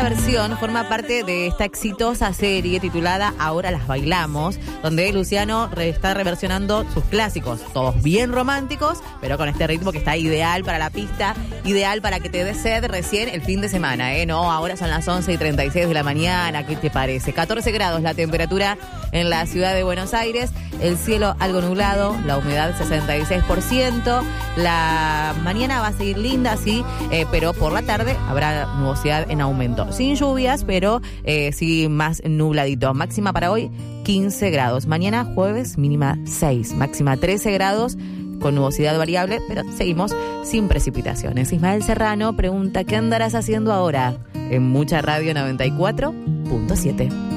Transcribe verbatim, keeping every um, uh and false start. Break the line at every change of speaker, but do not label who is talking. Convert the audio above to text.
Versión forma parte de esta exitosa serie titulada Ahora las bailamos, donde Luciano re- está reversionando sus clásicos, todos bien románticos, pero con este ritmo que está ideal para la pista, ideal para que te dé sed recién el fin de semana, ¿eh? No, ahora son las once y treinta y seis de la mañana, ¿qué te parece? catorce grados la temperatura en la ciudad de Buenos Aires, el cielo algo nublado, la humedad sesenta y seis por ciento, la mañana va a seguir linda, sí, eh, pero por la tarde habrá nubosidad en aumento. Sin lluvias, pero eh, sí más nubladito. Máxima para hoy, quince grados. Mañana, jueves, mínima seis. Máxima trece grados, con nubosidad variable, pero seguimos sin precipitaciones. Ismael Serrano pregunta, ¿qué andarás haciendo ahora? En Mucha Radio noventa y cuatro punto siete.